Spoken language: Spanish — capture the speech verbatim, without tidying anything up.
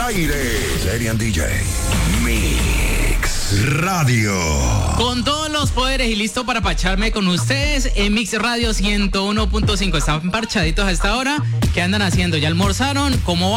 aire. Serian D J. Mix Radio. Con todos los poderes y listo para pacharme con ustedes en Mix Radio ciento uno punto cinco. Están parchaditos a esta hora. ¿Qué andan haciendo? ¿Ya almorzaron? ¿Cómo